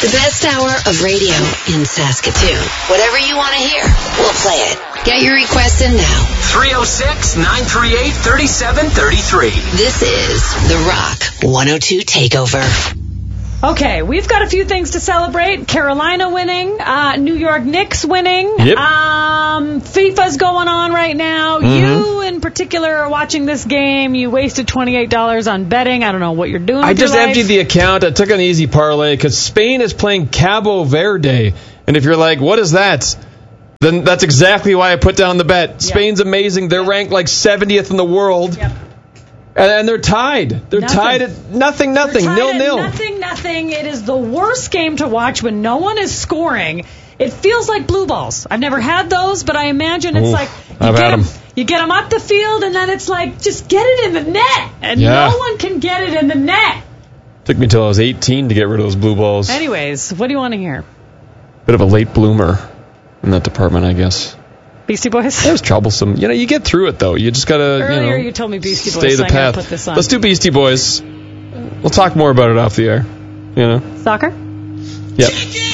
The best hour of radio in Saskatoon. Whatever you want to hear, we'll play it. Get your request in now. 306-938-3733. This is The Rock 102 Takeover. Okay, we've got a few things to celebrate. Carolina winning, New York Knicks winning. Yep. FIFA's going on right now. You, in particular, are watching this game. You wasted $28 on betting. I don't know what you're doing I with your just life. emptied the account. I took an easy parlay because Spain is playing Cabo Verde. And if you're like, what is that? Then that's exactly why I put down the bet. Spain's amazing. They're ranked like 70th in the world. Yep. And they're tied. They're tied at nothing. They're tied 0-0. at nothing. It is the worst game to watch when no one is scoring. It feels like blue balls. I've never had those, but I imagine it's like I've had them. You get them up the field, and then it's like, just get it in the net. And no one can get it in the net. Took me till I was 18 to get rid of those blue balls. Anyways, what do you want to hear? Bit of a late bloomer in that department, I guess. Beastie Boys? It was troublesome. You get through it, though. You just got to, Earlier you told me Beastie Boys, stay so the I gotta path. put this on. Let's do Beastie Boys. We'll talk more about it off the air. Soccer? Yep.